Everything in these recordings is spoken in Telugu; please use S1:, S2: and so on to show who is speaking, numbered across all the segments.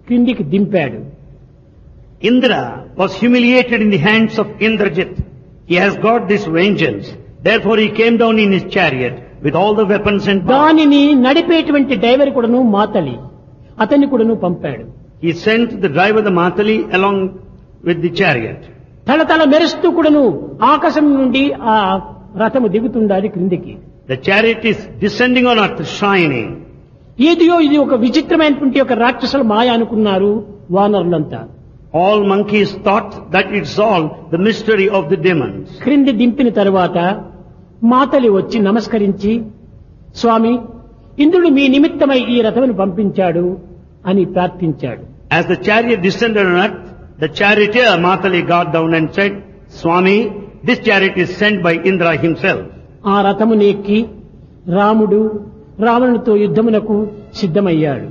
S1: క్రిందికి దింపాడు.
S2: Indra was humiliated in the hands of Indrajit. He has got this vengeance. Therefore he came down in his chariot with all the weapons and power.
S1: దానిని నడిపేటువంటి డ్రైవర్ కూడాను మాతలి అతన్ని కూడాను పంపాడు.
S2: He sent the driver, the Matali, along with the chariot.
S1: తలతల మెరుస్తూ కూడాను ఆకాశం నుండి ఆ రథము దిగుతుండాలి క్రిందికి.
S2: The chariot is descending on earth, shining.
S1: ఇది ఒక విచిత్రమైనటువంటి ఒక రాక్షసుల మాయ అనుకున్నారు వానరులంతా.
S2: All monkeys thought that it's all the mystery of the demons.
S1: క్రింది దింపిన తరువాత మాతలి వచ్చి నమస్కరించి, స్వామి, ఇంద్రుడు మీ నిమిత్తమై ఈ రథమును పంపించాడు అని ప్రార్థించాడు.
S2: As the chariot descended on earth, the charioteer Matali got down and said, Swami, this chariot is sent by Indra himself.
S1: ఆ రథమును ఎక్కి రాముడు రావణుడితో యుద్ధమునకు సిద్ధమయ్యాడు.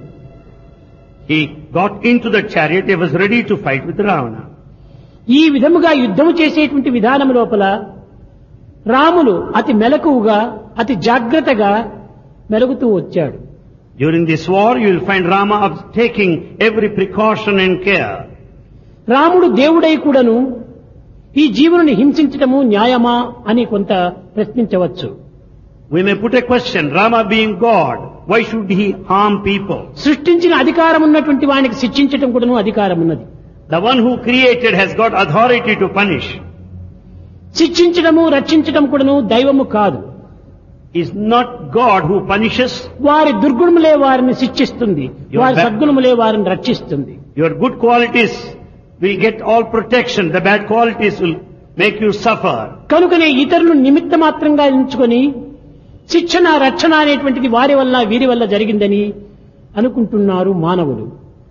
S2: He got into the chariot, he was ready to fight with Ravana.
S1: ఈ విధముగా యుద్ధము చేసేటువంటి విధానం లోపల రాములు అతి మెలకువగా అతి జాగ్రత్తగా మెలుగుతూ వచ్చాడు.
S2: During this war, you will find Rama taking every precaution and care.
S1: రాముడు దేవుడై కూడాను ఈ జీవుని హింసించటము న్యాయమా అని కొంత ప్రశ్నించవచ్చు.
S2: We may put a question, Rama being God, why should he harm people?
S1: సృష్టించిన అధికారం ఉన్నటువంటి వానికి శిక్షించటం కూడాను అధికారం ఉన్నది.
S2: The one who created has got authority to punish.
S1: శిక్షించడము రక్షించటం కూడాను దైవము కాదు.
S2: Is not God who punishes.
S1: వారి దుర్గుణములే వారిని శిక్షిస్తుంది, వారి సద్గుణములే వారిని రక్షిస్తుంది.
S2: Your good qualities will get all protection, the bad qualities will make you suffer.
S1: కనుకనే ఇతరులు నిమిత్త మాత్రంగా ఎంచుకొని శిక్షణ రక్షణ అనేటువంటిది వారి వల్ల వీరి వల్ల జరిగిందని అనుకుంటున్నారు మానవులు.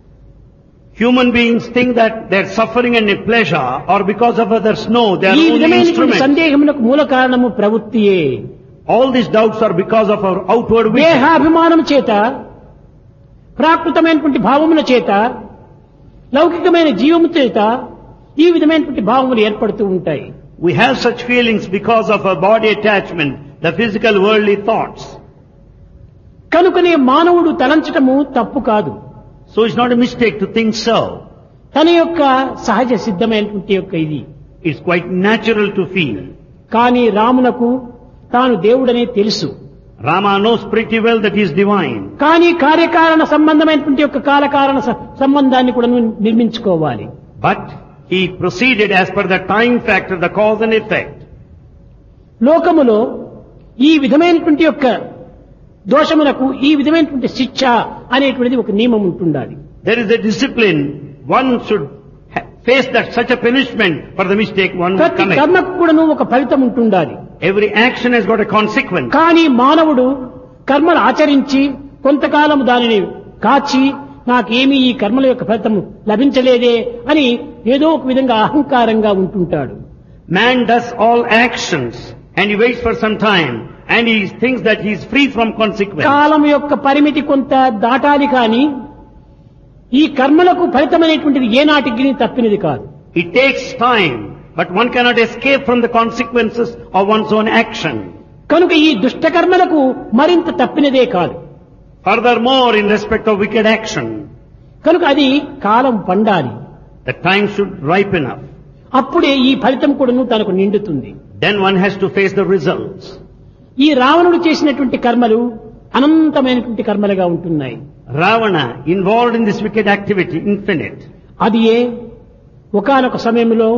S2: Human beings think that their suffering and pleasure are because of others. No, they are
S1: ఈ
S2: only
S1: విధమైనటువంటి
S2: instruments.
S1: సందేహములకు మూల కారణము ప్రవృత్తియే.
S2: All these doubts are because of our outward vision.
S1: దేహాభిమానం చేత, ప్రాకృతమైనటువంటి భావముల చేత, లౌకికమైన జీవము చేత ఈ విధమైనటువంటి భావములు ఏర్పడుతూ ఉంటాయి.
S2: We have such feelings because of our body attachment, the physical worldly thoughts.
S1: కనుకనే మానవుడు తలంచటము తప్పు కాదు.
S2: So it's not a mistake to think so.
S1: తన యొక్క సహజ సిద్ధమైనటువంటి యొక్క ఇది.
S2: It's quite natural to feel.
S1: కానీ రామునకు తాను దేవుడనే తెలుసు.
S2: Rama knows pretty well that he is divine.
S1: కానీ కార్యకారణ సంబంధమైనటువంటి యొక్క కాలకారణ సంబంధాన్ని కూడా నిర్మించుకోవాలి.
S2: But he proceeded as per the time factor, the cause and effect.
S1: లోకములో ఈ విధమైనటువంటి యొక్క దోషములకు ఈ విధమైనటువంటి శిక్ష అనేటువంటిది ఒక నియమం ఉంటుండాలి.
S2: There is a discipline. One should face that such a punishment for the mistake one would
S1: ప్రతి
S2: commit.
S1: కర్మకు కూడాను ఒక ఫలితం ఉంటుండాలి.
S2: Every action has got a consequence.
S1: కానీ మానవుడు కర్మలు ఆచరించి కొంతకాలం దానిని కాచి నాకేమీ ఈ కర్మల యొక్క ఫలితం లభించలేదే అని ఏదో ఒక విధంగా అహంకారంగా ఉంటుంటాడు.
S2: Man does all actions and he waits for some time and he thinks that he is free from consequence.
S1: కాలం యొక్క పరిమితి కొంత దాటాలి కానీ ఈ కర్మలకు ఫలితమైనటువంటిది ఏనాటికి తప్పినది కాదు.
S2: It takes time, but one cannot escape from the consequences of one's own action.
S1: కనుక ఈ దుష్టకర్మలకు మరింత తప్పినదే కాదు.
S2: Furthermore, in respect of wicked action,
S1: కనుక అది కాలం పండాలి.
S2: the time should ripen up.
S1: అప్పుడే ఈ ఫలితం కూడాను తనకు నిండుతుంది.
S2: Then one has to face the results.
S1: ఈ రావణుడు చేసినటువంటి కర్మలు అనంతమైనటువంటి కర్మలుగా ఉంటున్నాయి.
S2: Ravana, involved in this wicked activity, infinite.
S1: అది ఒకానొక సమయంలో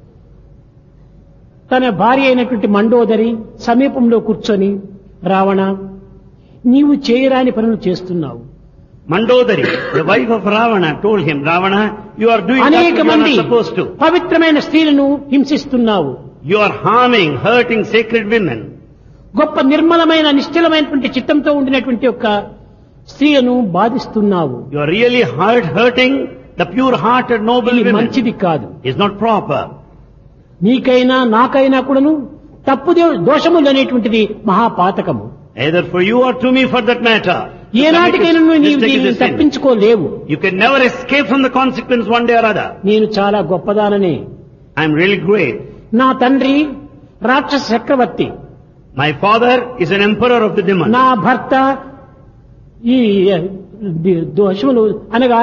S1: తన భార్య అయినటువంటి మండోదరి సమీపంలో కూర్చొని, రావణ, నీవు చేయరాని పనులు చేస్తున్నావు.
S2: Mandodari, the wife of Ravana, told him, Ravana, you are doing what
S1: అనేక
S2: you are
S1: మంది
S2: not supposed to.
S1: పవిత్రమైన స్త్రీలను హింసిస్తున్నావు.
S2: You are harming, hurting sacred women.
S1: గొప్ప నిర్మలమైన నిశ్చలమైనటువంటి చిత్తంతో ఉండినటువంటి యొక్క స్త్రీలను బాధిస్తున్నావు.
S2: You are really hurting the pure-hearted noble
S1: ఇది
S2: women.
S1: మంచిది కాదు.
S2: It's not proper.
S1: నీకైనా నాకైనా కూడాను తప్పు దోషములు అనేటువంటిది మహాపాతకము.
S2: Either for you or to me for that matter.
S1: ఏనాటికైనా నీవు
S2: Mistake is
S1: దీనిని
S2: a sin.
S1: తప్పించుకోలేవు.
S2: You can never escape from the consequence one day or other.
S1: నేను చాలా గొప్పదాననే.
S2: I am really great.
S1: నా తండ్రి రాక్షస చక్రవర్తి,
S2: My father is an emperor of the demons.
S1: నా భర్త ఈ దోషములు అనగా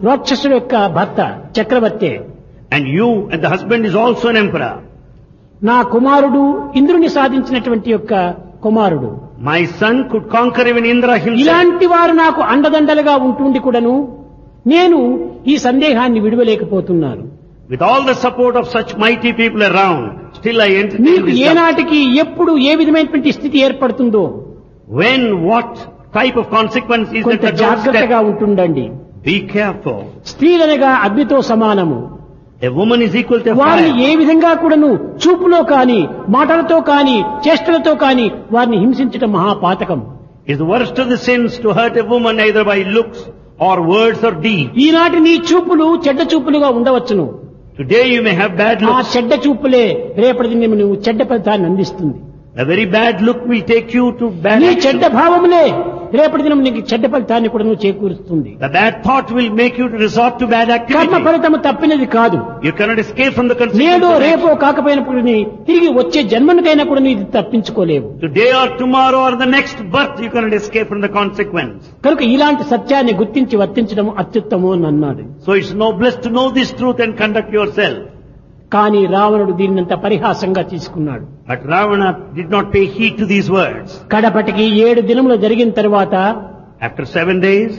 S1: రాక్షసుడు యొక్క భర్త చక్రవర్తి.
S2: And you, and the husband is also an emperor.
S1: నా కుమారుడు ఇంద్రుని సాధించినటువంటి యొక్క కుమారుడు.
S2: My son could conquer even Indra himself.
S1: ఇలాంటి వారు నాకు అండదండలుగా ఉంటుండి కూడాను నేను ఈ సందేహాన్ని విడువలేకపోతున్నాను.
S2: With all the support of such mighty people around, still I entertain
S1: మీకు
S2: this doubt.
S1: ఏనాటికి ఎప్పుడు ఏ విధమైనటువంటి స్థితి ఏర్పడుతుందో
S2: When, what type of consequence is
S1: కొంత
S2: that the
S1: జాగ్రత్తగా ఉంటుండండి.
S2: Be careful.
S1: స్త్రీలనగా అగ్నితో సమానము.
S2: A woman is equal to a
S1: వారిని
S2: fire.
S1: ఏ విధంగా కూడాను చూపులో కాని మాటలతో కాని చేష్టలతో కాని వారిని హింసించడం మహాపాతకం.
S2: It's the worst of the sins to hurt a woman either by looks or words or deeds.
S1: ఈనాటి నీ చూపులు చెడ్డ చూపులుగా ఉండవచ్చును.
S2: Today you may have bad
S1: ఆ
S2: looks.
S1: చెడ్డ చూపులే రేపటి దినం నువ్వు చెడ్డ ఫలితాన్ని అందిస్తుంది.
S2: A very bad look will take you to bad
S1: నీ
S2: action.
S1: చెడ్డ భావములే రేపటి దినం నీకు చెడ్డ ఫలితాన్ని కూడా నువ్వు చేకూరుస్తుంది.
S2: The bad thought will make you to resort to bad
S1: కర్మ
S2: activity.
S1: ఫలితము తప్పినది కాదు.
S2: You cannot escape from the
S1: నేడో
S2: consequences of
S1: రేపో
S2: action.
S1: కాకపోయినప్పుడు తిరిగి వచ్చే జన్మనికైనా కూడా ఇది తప్పించుకోలేవు.
S2: Today or tomorrow or the next birth you cannot escape from the consequence.
S1: కనుక ఇలాంటి సత్యాన్ని గుర్తించి వర్తించడం అత్యుత్తమం అని అన్నాడు.
S2: So it's noblest to know this truth and conduct yourself.
S1: కానీ రావణుడు దీన్నంత పరిహాసంగా తీసుకున్నాడు.
S2: But Ravana did not pay heed to these words.
S1: కడపటికి 7 దినములు జరిగిన తర్వాత
S2: After 7 days,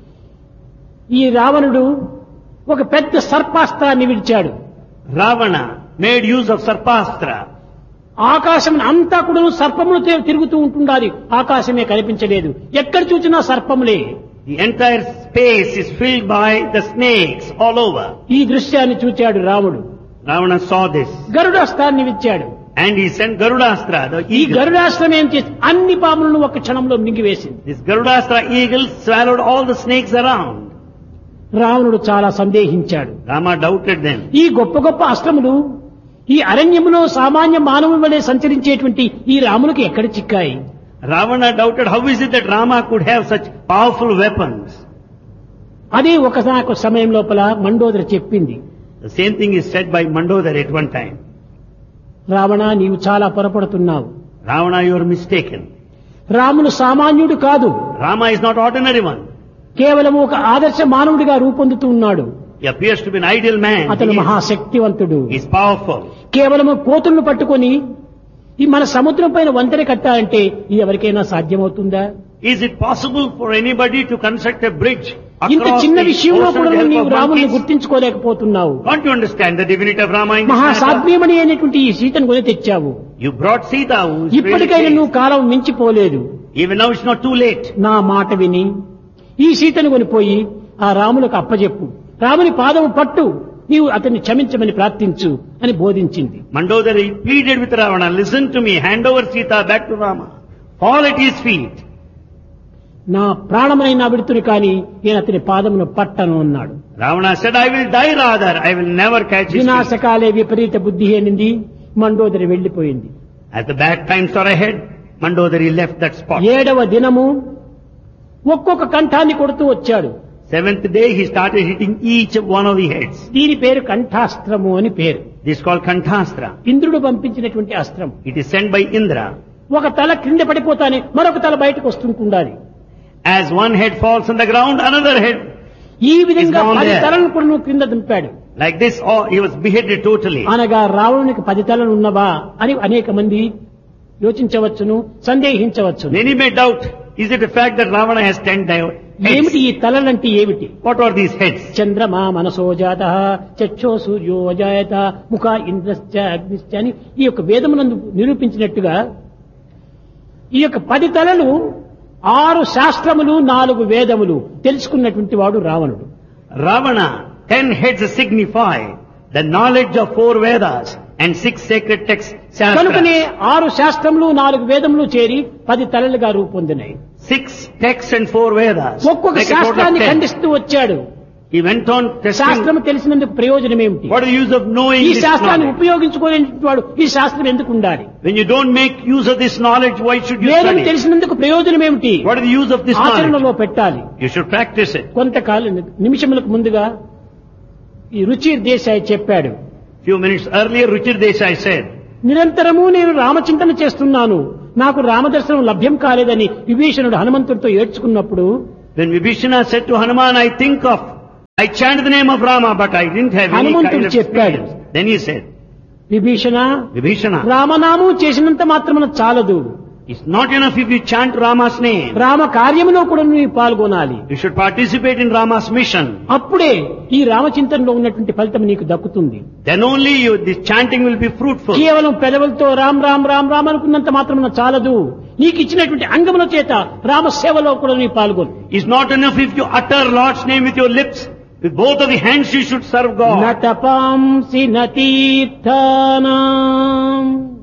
S1: ఈ రావణుడు ఒక పెద్ద సర్పాస్త్రాన్ని విడిచాడు.
S2: Ravana made use of Sarpastra.
S1: ఆకాశం అంతా కూడా సర్పములు తిరుగుతూ ఉంటుండాలి. ఆకాశమే కనిపించలేదు. ఎక్కడ చూసినా సర్పములే.
S2: The entire space is filled by the snakes all over.
S1: ఈ దృశ్యాన్ని చూచాడు రాముడు.
S2: Ravana saw this.
S1: గరుడాస్త్రాన్ని విచ్చాడు.
S2: And he sent Garudastra, the
S1: ఈ
S2: eagle.
S1: గరుడాస్త్రం ఏం చేసి అన్ని పాములను ఒక క్షణంలో మింగివేసింది.
S2: This Garudastra eagle swallowed all the snakes around.
S1: రావణుడు చాలా సందేహించాడు.
S2: Rama doubted them.
S1: ఈ గొప్ప గొప్ప అస్త్రములు ఈ అరణ్యములో సామాన్య మానవుల వలె సంచరించేటువంటి ఈ రామునికి ఎక్కడ చిక్కాయి?
S2: Ravana doubted how is it that Rama could have such powerful weapons.
S1: అదే ఒకసారి సమయం లోపల మండోదరి చెప్పింది.
S2: The same thing is said by Mandodari at one time.
S1: Ravana నీవు చాలా పొరపడుతున్నావు.
S2: Ravana, you are mistaken.
S1: రాముడు సామాన్యుడు కాదు.
S2: Rama is not ordinary one.
S1: కేవలం ఒక ఆదర్శ మానవుడిగా రూపొందుతూ ఉన్నాడు.
S2: He appears to be an ideal man.
S1: అతను మహాశక్తివంతుడు.
S2: He is powerful.
S1: కేవలము కోతులను పట్టుకొని ఈ మన సముద్రం పైన వంతెన కట్టాలంటే ఇది ఎవరికైనా సాధ్యమవుతుందా?
S2: Is it possible for anybody to construct a bridge
S1: ఇంత
S2: across
S1: చిన్న
S2: the
S1: విషయంలో
S2: ocean
S1: కూడా
S2: with the help
S1: నీవు
S2: of
S1: రాముని
S2: monkeys?
S1: గుర్తించుకోలేకపోతున్నావు.
S2: Can't you understand the divinity of Rama in this matter?
S1: మహాసాధ్యమని అయినటువంటి ఈ సీతను కొని తెచ్చావు.
S2: You brought Sita, who is
S1: ఇప్పటికైనా
S2: really
S1: నువ్వు కాలం మించిపోలేదు.
S2: even now it's not too late.
S1: నా మాట విని ఈ సీతను కొనిపోయి ఆ రాములకు అప్పజెప్పు. రాముని పాదము పట్టు, నీవు అతన్ని క్షమించమని ప్రార్థించు అని బోధించింది.
S2: Mandodari pleaded with Ravana, listen to me, hand over Sita back to Rama. Fall at his feet.
S1: నా ప్రాణమైన విడుతుని కాని నేను అతని పాదమును పట్టను అన్నాడు.
S2: Ravana said, I will die rather, I will never catch his feet.
S1: వినాశకాలే విపరీత బుద్ధి అనింది. మండోదరి వెళ్లిపోయింది.
S2: As the bad times are ahead, Mandodari left that spot.
S1: 7వ దినము ఒక్కొక్క కంఠాన్ని కొడుతూ వచ్చాడు.
S2: 7th day he started hitting each one of the heads.
S1: దీని పేరు కంఠాస్త్రము అని పేరు.
S2: This is called Kanthastra.
S1: ఇంద్రుడు పంపించినటువంటి అస్త్రం.
S2: It is sent by Indra.
S1: ఒక తల క్రింద పడిపోతానే మరొక తల బయటకు వస్తుంటుండాలి.
S2: As one head falls on the ground, another head.
S1: ఈ విధంగా
S2: It's gone
S1: 10
S2: there.
S1: తలను కూడా నువ్వు క్రింద దింపాడు.
S2: Like this, oh, he was beheaded totally.
S1: అనగా రావణునికి 10 తలలు ఉన్నవా అని అనేక మంది యోచించవచ్చును, సందేహించవచ్చును.
S2: Many may doubt, is it a fact that Ravana has 10
S1: ఏమిటి
S2: heads?
S1: ఈ తలలంటే ఏమిటి?
S2: What are these heads?
S1: చంద్రమా మనసో జాత చక్షో సూర్యో అజాయత ముఖ ఇంద్రశ్చ అగ్నిశ్చ అని ఈ యొక్క వేదమునందు నిరూపించినట్టుగా ఈ యొక్క 10 తలలు 6 శాస్త్రములు 4 వేదములు తెలుసుకున్నటువంటి వాడు రావణుడు.
S2: Ravana, 10 heads signify the knowledge of 4 Vedas and 6 sacred texts.
S1: కనుకనే
S2: Shastras.
S1: 6 శాస్త్రములు 4 వేదములు చేరి 10 తలలుగా రూపొందినాయి.
S2: 6 texts and 4 Vedas.
S1: ఒక్కొక్క
S2: Make a total of
S1: శాస్త్రాన్ని
S2: 10.
S1: ఖండిస్తూ వచ్చాడు.
S2: He went on testing.
S1: శాస్త్రం తెలిసినందుకు ప్రయోజనం ఏమిటి?
S2: What is the use of knowing
S1: ఈ
S2: this
S1: శాస్త్రాన్ని
S2: knowledge?
S1: ఉపయోగించుకోలేని వాడు ఈ శాస్త్రం ఎందుకు ఉండాలి?
S2: When you don't make use of this knowledge, why should you
S1: వేదం
S2: study?
S1: తెలిసినందుకు ప్రయోజనం ఏమిటి?
S2: What is the use of this knowledge?
S1: ఆచరణలో పెట్టాలి.
S2: You should practice it.
S1: కొంతకాలం నిమిషములకు ముందుగా ఈ రుచిర్ దేశాయ్ చెప్పాడు,
S2: Few minutes earlier, Ruchir Desai said,
S1: నిరంతరము నేను రామచింతన చేస్తున్నాను, నాకు రామదర్శనం లభ్యం కాలేదని విభీషణుడు హనుమంతుడితో ఏడ్చుకున్నప్పుడు
S2: when Vibhishana said to Hanuman, I think of I chant the name of Rama, but I didn't have any kind
S1: హనుమంతుడు
S2: of
S1: చెప్పాడు.
S2: experience. Then he said,
S1: Vibhishana,
S2: Vibhishana,
S1: రామనామం చేసినంత మాత్రమున చాలదు,
S2: it's not enough if you chant Rama's name.
S1: Rama కార్యములో కూడా నీవు పాల్గొనాలి.
S2: You should participate in Rama's mission.
S1: అప్పుడే ఈ రామచింతనలో ఉన్నటువంటి ఫలితం నీకు దక్కుతుంది.
S2: Then only this chanting will be fruitful.
S1: కేవలం పెదవులతో రామ్ రామ్ రామ్ రామ్ అనుకున్నంత మాత్రమున చాలదు, నీకు ఇచ్చినటువంటి అంగముల చేత రామ సేవలో కూడా నీ పాల్గొను.
S2: It's not enough if you utter Lord's name with your lips. With both of the hands you should serve God.
S1: నటపాంసి నతీర్థానాం